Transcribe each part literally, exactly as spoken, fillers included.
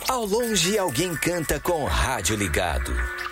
Ao longe, alguém canta com o rádio ligado.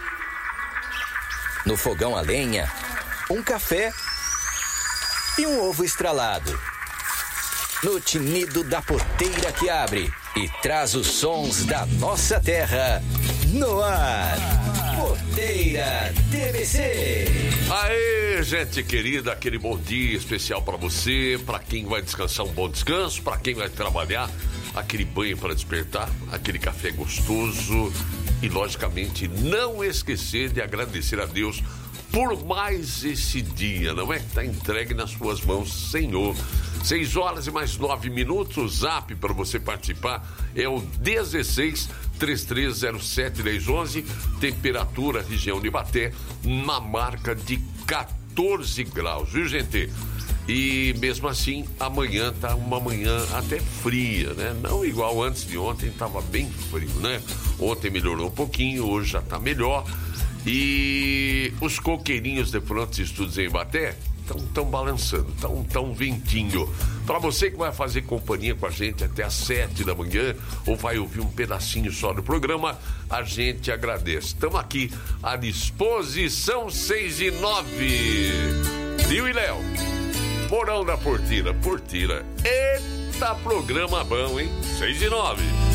No fogão a lenha, um café e um ovo estralado. No tinido da porteira que abre e traz os sons da nossa terra. No ar, Porteira T B C. Aê, gente querida, aquele bom dia especial pra você, pra quem vai descansar, um bom descanso, pra quem vai trabalhar, aquele banho para despertar, aquele café gostoso e, logicamente, não esquecer de agradecer a Deus por mais esse dia, não é? Que está entregue nas suas mãos, Senhor. Seis horas e mais nove minutos, o zap para você participar é o dezesseis, trinta e três zero sete, dez onze, temperatura região de Ibaté, na marca de quatorze graus, viu, gente? E mesmo assim, amanhã tá uma manhã até fria, né? Não igual antes de ontem, tava bem frio, né? Ontem melhorou um pouquinho, hoje já tá melhor. E os coqueirinhos de Frontes Estudos em Ibaté estão tão balançando, tão tão ventinho. Para você que vai fazer companhia com a gente até às sete da manhã ou vai ouvir um pedacinho só do programa, a gente agradece. Estamos aqui à disposição, seis e nove. Dio e Léo, Morão da Porteira, Porteira. Eita, programa bom, hein? seis e nove.